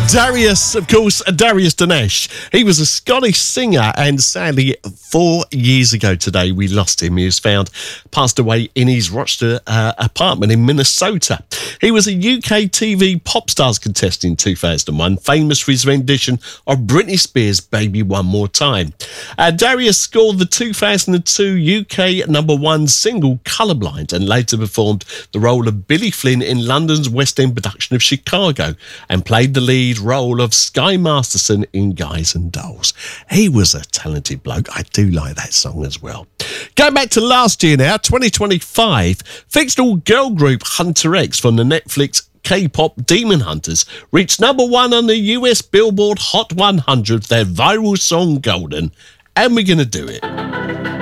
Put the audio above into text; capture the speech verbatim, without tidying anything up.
Darius, of course, Darius Dinesh. He was a Scottish singer, and sadly, four years ago today, we lost him. He was found passed away in his Rochester uh, apartment in Minnesota. He was a U K T V Pop Stars contestant in two thousand one, famous for his rendition of Britney Spears' Baby One More Time. Uh, Darius scored the two thousand two U K number one single Colourblind, and later performed the role of Billy Flynn in London's West End production of Chicago, and played the lead role of Sky Masterson in Guys and Dolls. He was a talented bloke. I do like that song as well. Going back to last year now, twenty twenty-five, fictional girl group Hunter X from the Netflix K-pop Demon Hunters reached number one on the U S Billboard Hot one hundred, their viral song Golden, and we're going to do it.